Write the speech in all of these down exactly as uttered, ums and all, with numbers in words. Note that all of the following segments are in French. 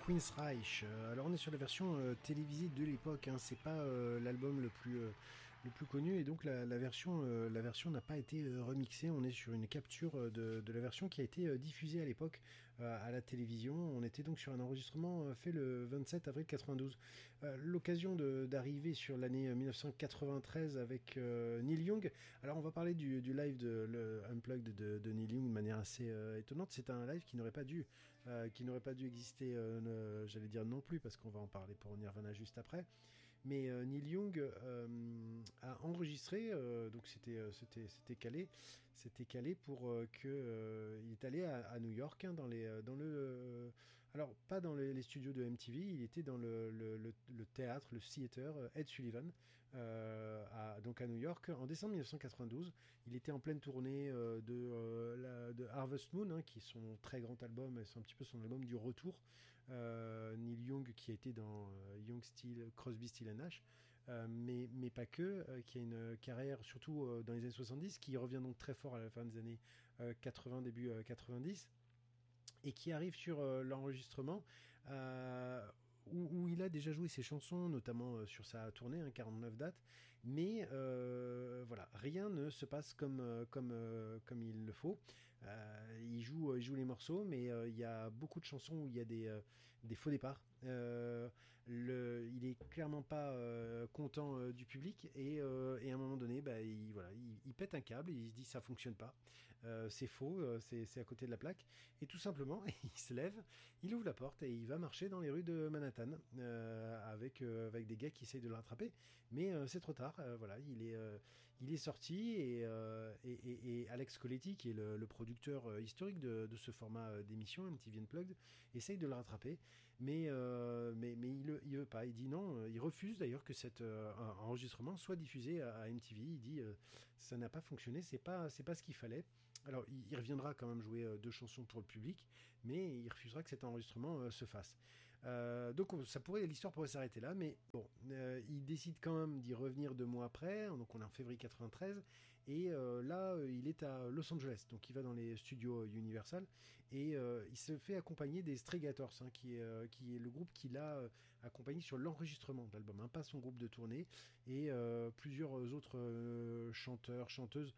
Queensryche. Euh, alors on est sur la version euh, télévisée de l'époque, hein. C'est pas euh, l'album le plus euh, le plus connu et donc la, la version euh, la version n'a pas été euh, remixée. On est sur une capture euh, de, de la version qui a été euh, diffusée à l'époque euh, à la télévision. On était donc sur un enregistrement euh, fait le vingt-sept avril quatre-vingt-douze. Euh, l'occasion de, d'arriver sur l'année mille neuf cent quatre-vingt-treize avec euh, Neil Young. Alors on va parler du, du live de le Unplugged de, de Neil Young de manière assez euh, étonnante. C'est un live qui n'aurait pas dû euh, qui n'aurait pas dû exister, euh, ne, j'allais dire non plus parce qu'on va en parler pour Nirvana juste après. Mais euh, Neil Young euh, a enregistré, euh, donc c'était, euh, c'était, c'était calé, c'était calé pour euh, que euh, il est allé à, à New York, hein, dans les, dans le, euh, alors pas dans les, les studios de M T V, il était dans le, le, le, le théâtre, le theater euh, Ed Sullivan, euh, à, donc à New York en décembre mille neuf cent quatre-vingt-douze. Il était en pleine tournée euh, de, euh, la, de Harvest Moon, hein, qui est son très grand album, et c'est un petit peu son album du retour. Euh, Neil Young qui a été dans euh, Young Steel, Crosby, Stills and Nash, euh, mais, mais pas que, euh, qui a une carrière surtout euh, dans les années soixante-dix, qui revient donc très fort à la fin des années euh, quatre-vingts, début euh, quatre-vingt-dix, et qui arrive sur euh, l'enregistrement euh, où, où il a déjà joué ses chansons, notamment euh, sur sa tournée, hein, quarante-neuf dates, mais euh, voilà, rien ne se passe comme, euh, comme, euh, comme il le faut. Euh, il, joue, il joue les morceaux, mais euh, il y a beaucoup de chansons où il y a des, euh, des faux départs. Euh, le, il est clairement pas euh, content euh, du public et, euh, et à un moment donné, bah, il, voilà, il, il pète un câble, et il se dit ça fonctionne pas, euh, c'est faux, euh, c'est, c'est à côté de la plaque, et tout simplement il se lève, il ouvre la porte et il va marcher dans les rues de Manhattan euh, avec, euh, avec des gars qui essayent de le rattraper, mais euh, c'est trop tard. Euh, voilà, il est, euh, il est sorti et, euh, et, et, et Alex Coletti, qui est le, le producteur euh, historique de, de ce format euh, d'émission M T V Unplugged, essaye de le rattraper, mais euh, mais, mais il, il veut pas, il dit non, euh, il refuse d'ailleurs que cet euh, enregistrement soit diffusé à, à M T V. Il dit euh, ça n'a pas fonctionné, c'est pas, c'est pas ce qu'il fallait. Alors il, il reviendra quand même jouer euh, deux chansons pour le public, mais il refusera que cet enregistrement euh, se fasse. Euh, donc ça pourrait, l'histoire pourrait s'arrêter là, mais bon, euh, il décide quand même d'y revenir deux mois après, donc on est en février quatre-vingt-treize, et euh, là euh, il est à Los Angeles, donc il va dans les studios Universal, et euh, il se fait accompagner des Stray Gators, hein, qui, est, euh, qui est le groupe qu'il a euh, accompagné sur l'enregistrement de l'album, hein, pas son groupe de tournée, et euh, plusieurs autres euh, chanteurs, chanteuses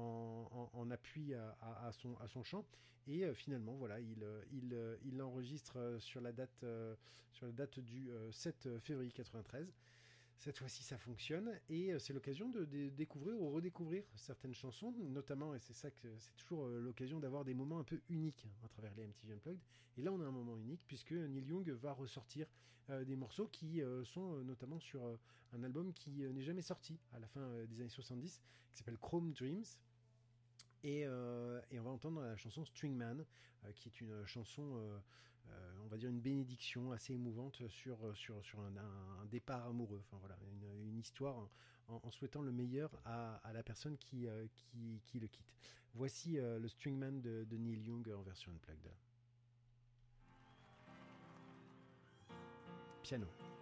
en, en, en appui à, à, à, son, à son chant, et euh, finalement voilà, il, il, il l'enregistre sur la date euh, sur la date du euh, sept février quatre-vingt-treize. Cette fois-ci, ça fonctionne, et euh, c'est l'occasion de, de découvrir ou redécouvrir certaines chansons, notamment, et c'est ça que c'est toujours euh, l'occasion d'avoir des moments un peu uniques à travers les M T V Unplugged. Et là, on a un moment unique puisque Neil Young va ressortir euh, des morceaux qui euh, sont euh, notamment sur euh, un album qui euh, n'est jamais sorti à la fin euh, des années soixante-dix, qui s'appelle Chrome Dreams. Et, euh, et on va entendre la chanson Stringman, euh, qui est une chanson, euh, euh, on va dire une bénédiction assez émouvante sur, sur, sur un, un, un départ amoureux. Enfin voilà, une, une histoire en, en, souhaitant le meilleur à, à la personne qui, euh, qui, qui le quitte. Voici euh, le Stringman de, de Neil Young en version unplugged. Piano.